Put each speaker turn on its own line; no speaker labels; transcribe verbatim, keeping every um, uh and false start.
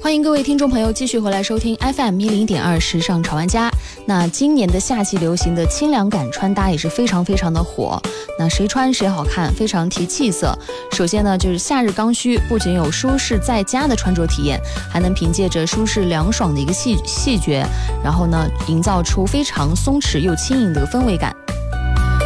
欢迎各位听众朋友继续回来收听 F M 一零点二时尚潮玩家。那今年的夏季流行的轻量感穿搭也是非常非常的火，那谁穿谁好看，非常提气色。首先呢，就是夏日刚需，不仅有舒适在家的穿着体验，还能凭借着舒适凉爽的一个细细觉，然后呢，营造出非常松弛又轻盈的一个氛围感。